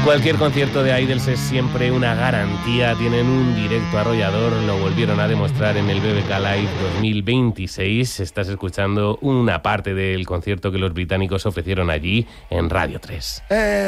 Cualquier concierto de Idols es siempre una garantía, tienen un directo arrollador, lo volvieron a demostrar en el BBK Live 2026. Estás escuchando una parte del concierto que los británicos ofrecieron allí en Radio 3.